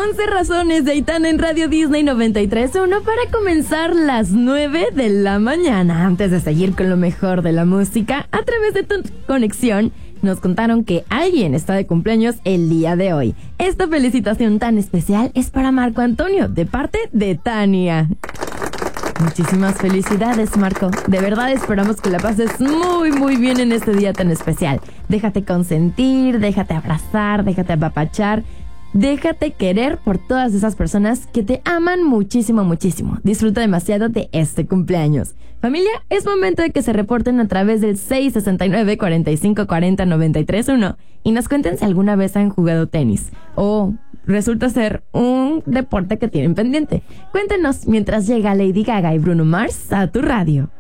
11 razones de Aitana en Radio Disney 93.1 para comenzar las 9 de la mañana. Antes de seguir con lo mejor de la música, a través de tu conexión, nos contaron que alguien está de cumpleaños el día de hoy. Esta felicitación tan especial es para Marco Antonio, de parte de Tania. Muchísimas felicidades, Marco. De verdad esperamos que la pases muy bien en este día tan especial. Déjate consentir, déjate abrazar, déjate apapachar. Déjate querer por todas esas personas que te aman muchísimo. Disfruta demasiado de este cumpleaños. Familia, es momento de que se reporten a través del 669-4540-931 y nos cuenten si alguna vez han jugado tenis o resulta ser un deporte que tienen pendiente. Cuéntenos mientras llega Lady Gaga y Bruno Mars a tu radio.